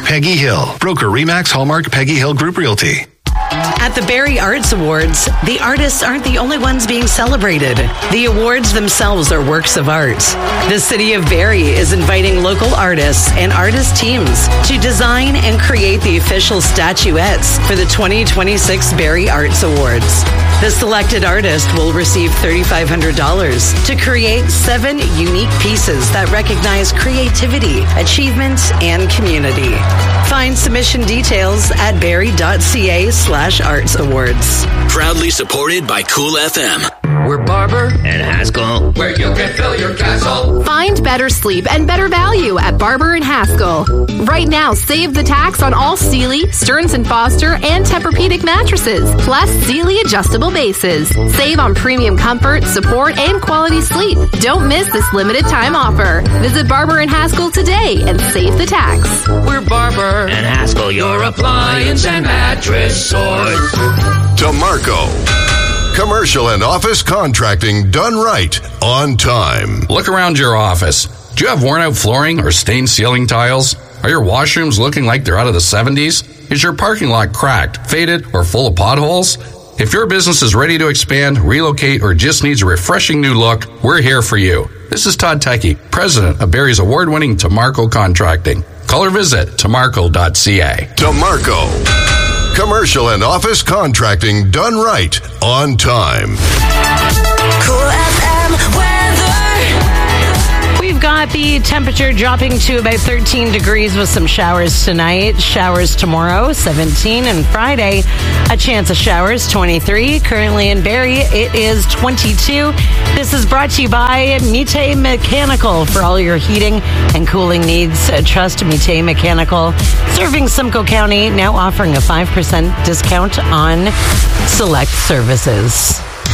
Peggy Hill. Broker Remax Hallmark Peggy Hill Group Realty. At the Barrie Arts Awards, the artists aren't the only ones being celebrated. The awards themselves are works of art. The city of Barrie is inviting local artists and artist teams to design and create the official statuettes for the 2026 Barrie Arts Awards. The selected artist will receive $3,500 to create 7 unique pieces that recognize creativity, achievement, and community. Find submission details at barrie.ca/arts awards. Proudly supported by Cool FM. We're Barber and Haskell, where you can fill your castle. Find better sleep and better value at Barber and Haskell. Right now, save the tax on all Sealy, Stearns & Foster, and Tempur-Pedic mattresses, plus Sealy adjustable bases. Save on premium comfort, support, and quality sleep. Don't miss this limited time offer. Visit Barber and Haskell today and save the tax. We're Barber and Haskell, your appliance and mattress source. DeMarco. Commercial and office contracting done right, on time. Look around your office. Do you have worn-out flooring or stained ceiling tiles? Are your washrooms looking like they're out of the 70s? Is your parking lot cracked, faded, or full of potholes? If your business is ready to expand, relocate, or just needs a refreshing new look, we're here for you. This is Todd Tyke, president of Barrie's award-winning DeMarco Contracting. Call or visit demarco.ca. DeMarco. Commercial and office contracting done right, on time. Cool FM weather. We've got the temperature dropping to about 13 degrees with some showers tonight. Showers tomorrow, 17. And Friday, a chance of showers, 23. Currently in Barrie, it is 22. This is brought to you by Mite Mechanical. For all your heating and cooling needs, trust Mite Mechanical. Serving Simcoe County, now offering a 5% discount on select services.